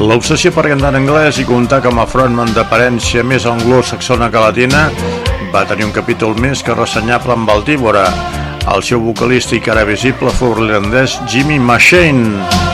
L'obsessió per cantar en anglès i comptar com a frontman d'aparència més anglosaxona que latina va tenir un capítol més que ressenyable amb el Dívora. El seu vocalista i cara visible fou l'irlandès Jimmy Machine.